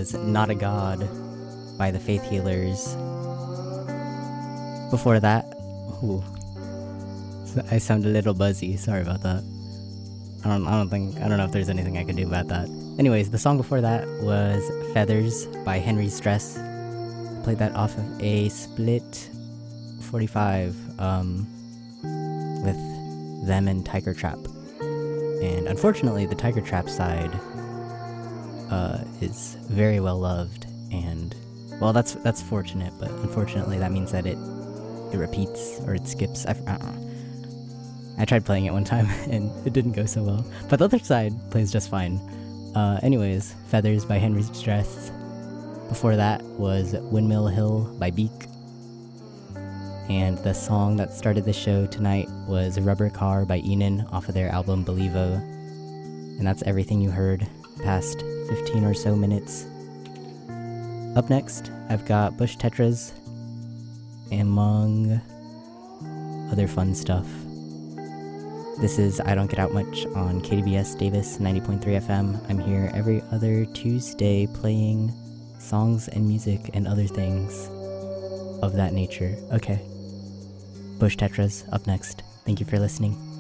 was Not a God by the Faith Healers. Before that, ooh, I sound a little buzzy. Sorry about that. I don't know if there's anything I can do about that. Anyways, the song before that was Feathers by Henry Stress. Played that off of a split 45 with them and Tiger Trap. And unfortunately, the Tiger Trap side is very well loved, and well, that's fortunate, but unfortunately that means that it repeats or it skips. I tried playing it one time and it didn't go so well, but the other side plays just fine. Anyways, Feathers by Henry Stress. Before that was Windmill Hill by Beak. And the song that started the show tonight was Rubber Car by Enon off of their album Believo. And that's everything you heard past 15 or so minutes. Up next, I've got Bush Tetras, among other fun stuff. This is I Don't Get Out Much on KDBS Davis 90.3 FM. I'm here every other Tuesday playing songs and music and other things of that nature. Okay. Bush Tetras up next. Thank you for listening.